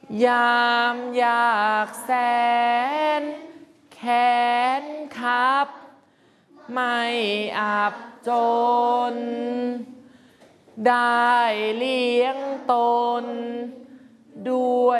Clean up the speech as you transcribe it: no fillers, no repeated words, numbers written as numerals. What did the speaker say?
ยามอยากแสนแขนขับไม่อับจนได้เลี้ยงตนด้วย